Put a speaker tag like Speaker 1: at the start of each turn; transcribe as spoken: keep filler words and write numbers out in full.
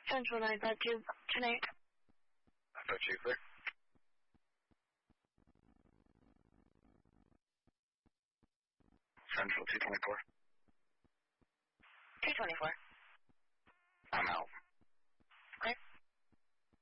Speaker 1: Central nine five two, ten eight.
Speaker 2: nine five two, clear. Central two twenty-four.
Speaker 1: two twenty-four.
Speaker 2: I'm out.